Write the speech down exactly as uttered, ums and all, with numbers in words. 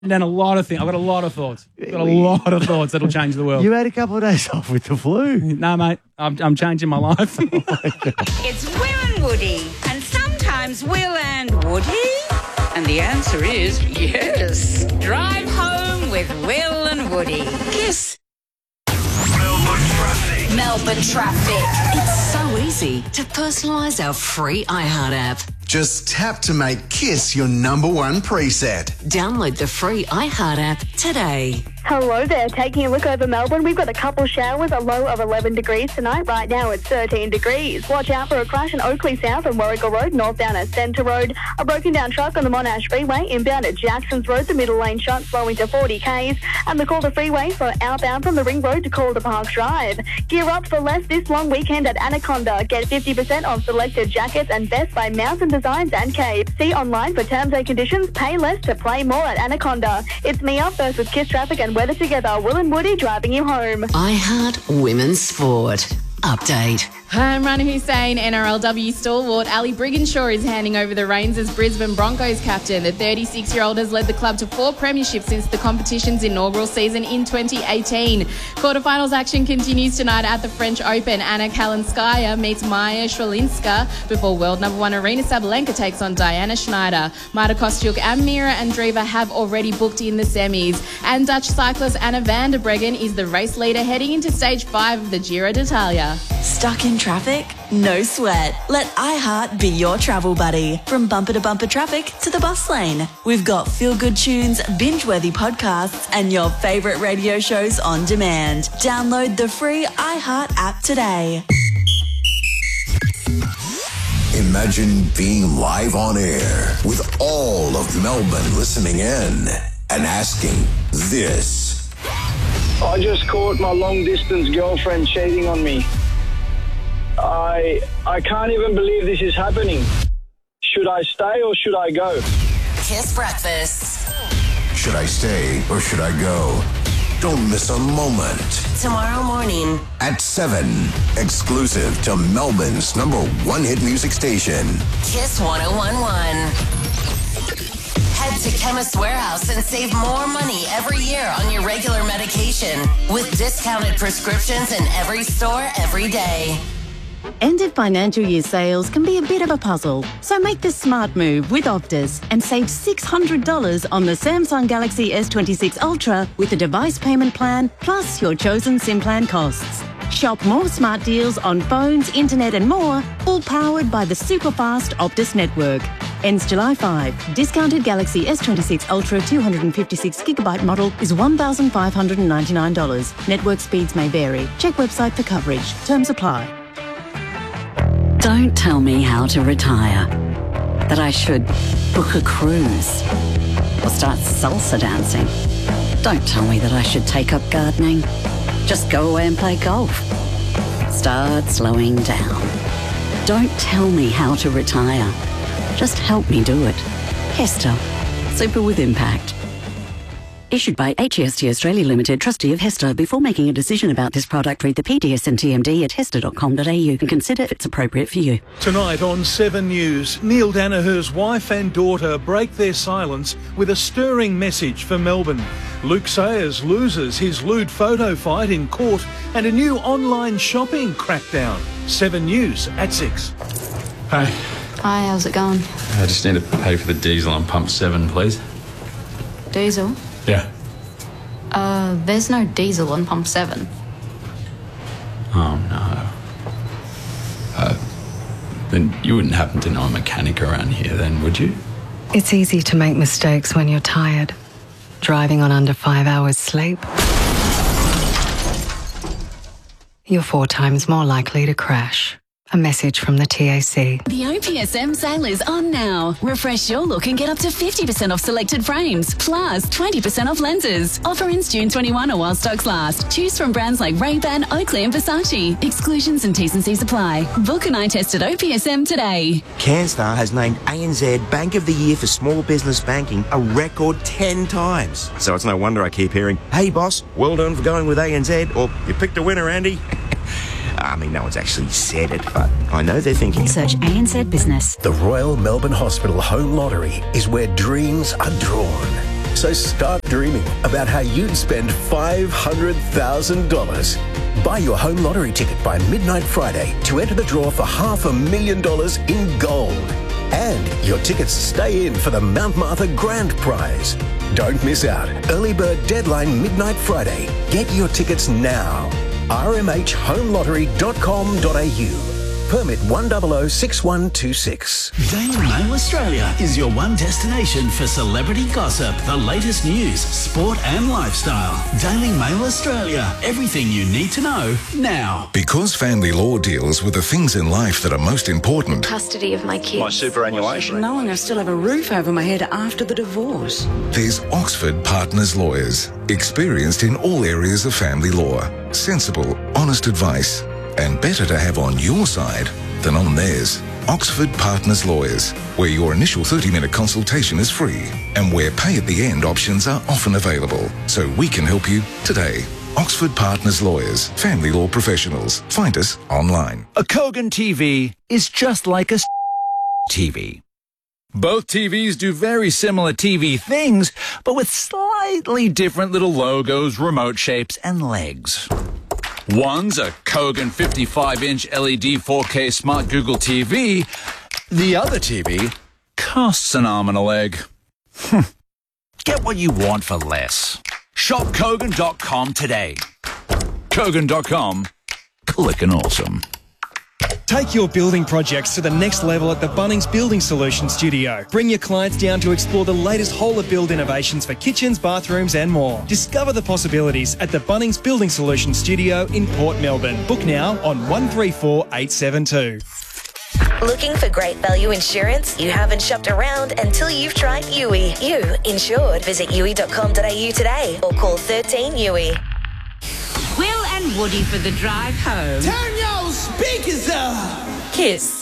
Then a lot of things. I've got a lot of thoughts. I've got a lot of thoughts that'll change the world. You had a couple of days off with the flu. No, mate. I'm, I'm changing my life. It's Will and Woody, and sometimes Will and Woody. And the answer is yes. Drive home with Will and Woody. Kiss. Melbourne traffic. Melbourne traffic. It's so easy to personalise our free iHeart app. Just tap to make Kiss your number one preset. Download the free iHeart app today. Hello there. Taking a look over Melbourne, we've got a couple showers, a low of eleven degrees tonight. Right now it's thirteen degrees. Watch out for a crash in Oakley South on Warrigal Road, northbound at Centre Road. A broken down truck on the Monash Freeway, inbound at Jackson's Road, the middle lane shut, slowing to forty k's. And the Calder Freeway for outbound from the Ring Road to Calder Park Drive. Gear up for less this long weekend at Anaconda. Get fifty percent on selected jackets and vests by Mountain Designs and Cape. See online for terms and conditions. Pay less to play more at Anaconda. It's me up first with Kiss Traffic and weather together. Will and Woody driving you home. iHeart Women's Sport. Update. Imran Hussain, N R L W stalwart Ali Brigginshaw is handing over the reins as Brisbane Broncos captain. The thirty-six-year-old has led the club to four premierships since the competition's inaugural season in twenty eighteen. Quarterfinals action continues tonight at the French Open. Anna Kalinskaya meets Maya Shwalinska before world number one Arina Sabalenka takes on Diana Schneider. Marta Kostyuk and Mira Andreeva have already booked in the semis. And Dutch cyclist Anna van der Breggen is the race leader heading into stage five of the Giro d'Italia. Stuck in traffic? No sweat. Let iHeart be your travel buddy. From bumper to bumper traffic to the bus lane. We've got feel-good tunes, binge-worthy podcasts, and your favourite radio shows on demand. Download the free iHeart app today. Imagine being live on air with all of Melbourne listening in and asking this. I just caught my long-distance girlfriend cheating on me. I I can't even believe this is happening. Should I stay or should I go? Kiss Breakfast. Should I stay or should I go? Don't miss a moment. Tomorrow morning at seven, exclusive to Melbourne's number one hit music station. Kiss one oh one one. Head to Chemist Warehouse and save more money every year on your regular medication with discounted prescriptions in every store every day. End of financial year sales can be a bit of a puzzle, so make the smart move with Optus and save six hundred dollars on the Samsung Galaxy S twenty-six Ultra with a device payment plan plus your chosen SIM plan costs. Shop more smart deals on phones, internet and more, all powered by the super-fast Optus network. Ends July fifth. Discounted Galaxy S twenty-six Ultra two hundred fifty-six gigabyte model is one thousand five hundred ninety-nine dollars. Network speeds may vary. Check website for coverage. Terms apply. Don't tell me how to retire. That I should book a cruise or start salsa dancing. Don't tell me that I should take up gardening. Just go away and play golf. Start slowing down. Don't tell me how to retire. Just help me do it. Hester. Super with impact. Issued by H E S T Australia Limited, trustee of Hester. Before making a decision about this product, read the P D S and T M D at hester dot com dot a u and consider if it's appropriate for you. Tonight on Seven News, Neil Danaher's wife and daughter break their silence with a stirring message for Melbourne. Luke Sayers loses his lewd photo fight in court and a new online shopping crackdown. Seven News at six. Hey. Hi, how's it going? I just need to pay for the diesel on pump seven, please. Diesel? Yeah. Uh, there's no diesel on pump seven. Oh, no. Uh, then you wouldn't happen to know a mechanic around here then, would you? It's easy to make mistakes when you're tired. Driving on under five hours sleep. You're four times more likely to crash. A message from the T A C. The O P S M sale is on now. Refresh your look and get up to fifty percent off selected frames, plus twenty percent off lenses. Offer ends June twenty-first or while stocks last. Choose from brands like Ray-Ban, Oakley and Versace. Exclusions and T's and C's apply. Book an eye test at O P S M today. CanStar has named A N Z Bank of the Year for Small Business Banking a record ten times. So it's no wonder I keep hearing, hey boss, well done for going with A N Z, or you picked a winner, Andy. I mean, no one's actually said it, but I know they're thinking. Search A N Z Business. The Royal Melbourne Hospital Home Lottery is where dreams are drawn. So start dreaming about how you'd spend five hundred thousand dollars. Buy your home lottery ticket by midnight Friday to enter the draw for half a million dollars in gold. And your tickets stay in for the Mount Martha Grand Prize. Don't miss out. Early bird deadline midnight Friday. Get your tickets now. r m h home lottery dot com dot a u. Permit one zero zero six one two six. Daily Mail Australia is your one destination for celebrity gossip, the latest news, sport and lifestyle. Daily Mail Australia. Everything you need to know now. Because family law deals with the things in life that are most important. Custody of my kids. My superannuation. Knowing I still have a roof over my head after the divorce. There's Oxford Partners Lawyers, experienced in all areas of family law. Sensible, honest advice, and better to have on your side than on theirs. Oxford Partners Lawyers, where your initial thirty minute consultation is free and where pay at the end options are often available. So we can help you today. Oxford Partners Lawyers, family law professionals. Find us online. A Kogan T V is just like a T V. Both T Vs do very similar T V things, but with slightly different little logos, remote shapes, and legs. One's a Kogan fifty-five inch L E D four K Smart Google T V. The other T V costs an arm and a leg. Get what you want for less. Shop Kogan dot com today. Kogan dot com. Clickin' awesome. Take your building projects to the next level at the Bunnings Building Solutions Studio. Bring your clients down to explore the latest whole-of-build innovations for kitchens, bathrooms and more. Discover the possibilities at the Bunnings Building Solutions Studio in Port Melbourne. Book now on one three four eight seven two. Looking for great value insurance? You haven't shopped around until you've tried U I. You insured. Visit U I dot com dot a u today or call thirteen U I. Will and Woody for the drive home. Turn your speakers up! Kiss.